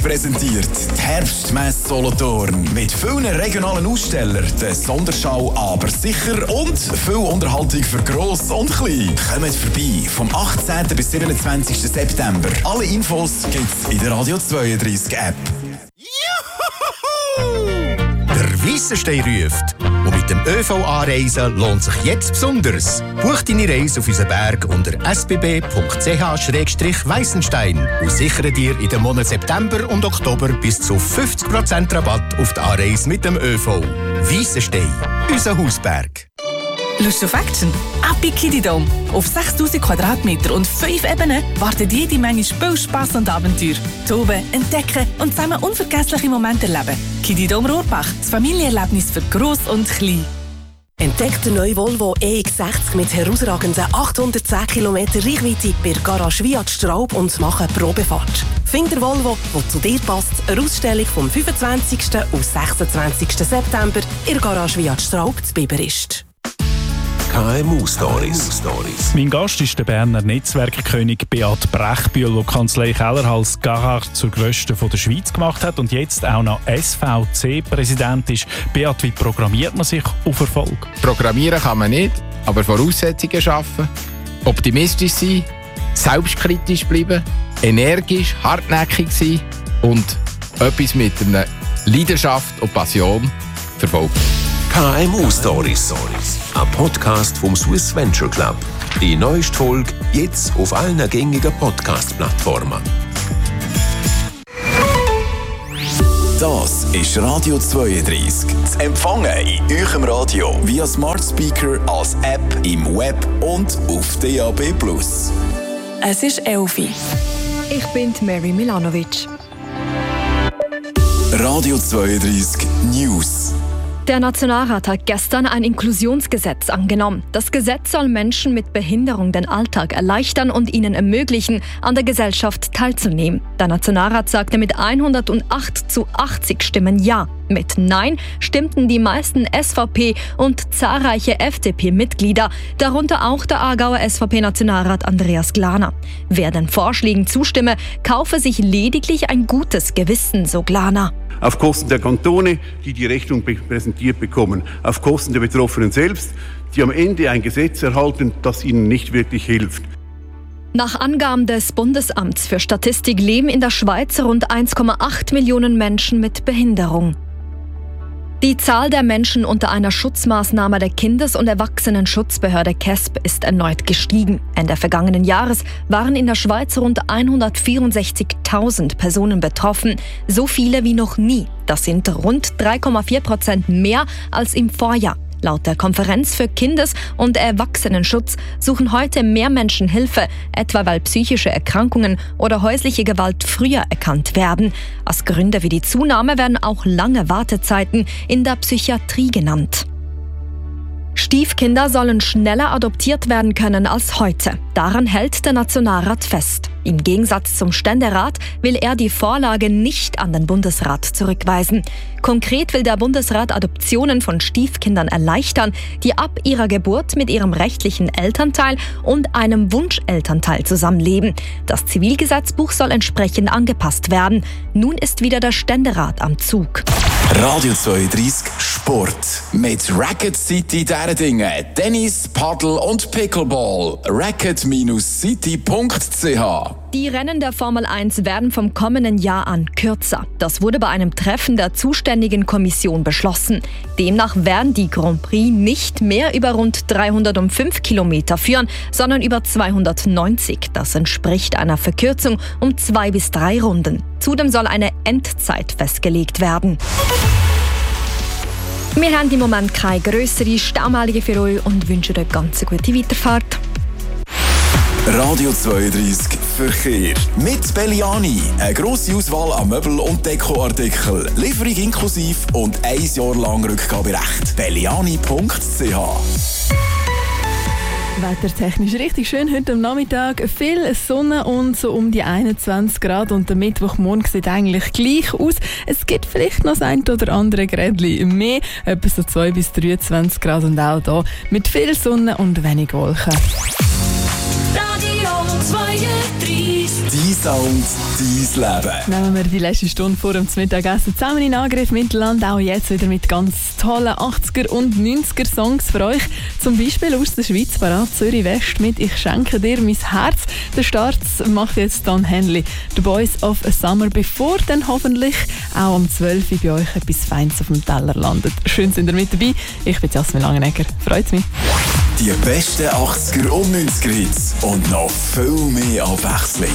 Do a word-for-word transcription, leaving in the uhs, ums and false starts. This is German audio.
Präsentiert die Herbstmesse Solothurn mit vielen regionalen Ausstellern, der Sonderschau aber sicher und viel Unterhaltung für Gross und Klein. Kommt vorbei vom achtzehnten bis siebenundzwanzigsten September. Alle Infos gibt's in der Radio zweiunddreißig App. Der Weissenstein ruft. Und mit dem ÖV anreisen lohnt sich jetzt besonders. Buch deine Reise auf unseren Berg unter s b b punkt c h slash weissenstein und sichere dir in den Monaten September und Oktober bis zu fünfzig Prozent Rabatt auf die Anreise mit dem ÖV. Weissenstein, unser Hausberg. Lust auf Action? Ab in Kididom. Auf sechstausend Quadratmeter und fünf Ebenen wartet jede Menge Spiel, Spass und Abenteuer. Toben, entdecken und zusammen unvergessliche Momente erleben. Kididom Rohrbach, das Familienerlebnis für Gross und Klein. Entdeckt den neuen Volvo E X sechzig mit herausragenden achthundertzehn Kilometer Reichweite bei der Garage Viat Straub und mache eine Probefahrt. Find der Volvo, der zu dir passt, eine Ausstellung vom fünfundzwanzigsten bis sechsundzwanzigsten September in der Garage Viat Straub zu Biberist. K M U-Stories. Mein Gast ist der Berner Netzwerkkönig Beat Brechbühl, der Kanzlei Kellerhals Gahard zur grössten der Schweiz gemacht hat und jetzt auch noch S V C-Präsident ist. Beat, wie programmiert man sich auf Erfolg? Programmieren kann man nicht, aber Voraussetzungen schaffen, optimistisch sein, selbstkritisch bleiben, energisch, hartnäckig sein und etwas mit einer Leidenschaft und Passion verfolgen. K M U-Stories. Ein Podcast vom Swiss Venture Club. Die neueste Folge jetzt auf allen gängigen Podcast-Plattformen. Das ist Radio zweiunddreißig. Zu empfangen in eurem Radio via Smart Speaker, als App, im Web und auf D A B plus. Es ist Elfi. Ich bin Mary Milanovic. Radio zweiunddreißig News. Der Nationalrat hat gestern ein Inklusionsgesetz angenommen. Das Gesetz soll Menschen mit Behinderung den Alltag erleichtern und ihnen ermöglichen, an der Gesellschaft teilzunehmen. Der Nationalrat sagte mit hundertacht zu achtzig Stimmen Ja. Mit Nein stimmten die meisten S V P und zahlreiche F D P-Mitglieder, darunter auch der Aargauer S V P-Nationalrat Andreas Glaner. Wer den Vorschlägen zustimme, kaufe sich lediglich ein gutes Gewissen, so Glaner. Auf Kosten der Kantone, die die Rechnung präsentiert bekommen, auf Kosten der Betroffenen selbst, die am Ende ein Gesetz erhalten, das ihnen nicht wirklich hilft. Nach Angaben des Bundesamts für Statistik leben in der Schweiz rund eins Komma acht Millionen Menschen mit Behinderung. Die Zahl der Menschen unter einer Schutzmaßnahme der Kindes- und Erwachsenenschutzbehörde K E S B ist erneut gestiegen. Ende vergangenen Jahres waren in der Schweiz rund hundertvierundsechzigtausend Personen betroffen, so viele wie noch nie. Das sind rund drei Komma vier Prozent mehr als im Vorjahr. Laut der Konferenz für Kindes- und Erwachsenenschutz suchen heute mehr Menschen Hilfe, etwa weil psychische Erkrankungen oder häusliche Gewalt früher erkannt werden. Als Gründe für die Zunahme werden auch lange Wartezeiten in der Psychiatrie genannt. Stiefkinder sollen schneller adoptiert werden können als heute. Daran hält der Nationalrat fest. Im Gegensatz zum Ständerat will er die Vorlage nicht an den Bundesrat zurückweisen. Konkret will der Bundesrat Adoptionen von Stiefkindern erleichtern, die ab ihrer Geburt mit ihrem rechtlichen Elternteil und einem Wunschelternteil zusammenleben. Das Zivilgesetzbuch soll entsprechend angepasst werden. Nun ist wieder der Ständerat am Zug. Radio zweiunddreißig Sport. Mit Racket City dieser Dinge. Tennis, Paddle und Pickleball. racket Bindestrich city punkt c h. Die Rennen der Formel eins werden vom kommenden Jahr an kürzer. Das wurde bei einem Treffen der zuständigen Kommission beschlossen. Demnach werden die Grand Prix nicht mehr über rund dreihundertfünf Kilometer führen, sondern über zweihundertneunzig. Das entspricht einer Verkürzung um zwei bis drei Runden. Zudem soll eine Endzeit festgelegt werden. Wir haben im Moment keine grössere Staumeldungen für euch und wünschen euch ganz eine gute Weiterfahrt. Radio zweiunddreißig Verkehr. Mit Belliani. Eine grosse Auswahl an Möbel- und Dekoartikeln. Lieferung inklusiv und ein Jahr lang Rückgaberecht. belliani punkt c h. Wettertechnisch richtig schön heute am Nachmittag. Viel Sonne und so um die einundzwanzig Grad. Und der Mittwochmorgen sieht eigentlich gleich aus. Es gibt vielleicht noch das ein oder andere Grädchen mehr. Etwa so zwei bis dreiundzwanzig Grad und auch hier mit viel Sonne und wenig Wolken. Radio zweiunddreißig. Dein Sound, dein Leben. Nehmen wir die letzte Stunde vor dem Mittagessen zusammen in Angriff Mittelland. Auch jetzt wieder mit ganz tollen achtziger und neunziger Songs für euch. Zum Beispiel aus der Schweiz, parat Zürich West mit «Ich schenke dir mein Herz». Der Start macht jetzt Don Henley. «The Boys of a Summer», bevor dann hoffentlich auch um zwölf Uhr bei euch etwas Feines auf dem Teller landet. Schön sind ihr mit dabei. Ich bin Jasmin Langenegger. Freut mich. Die besten achtziger und neunziger Hits und noch viel mehr Abwechslung.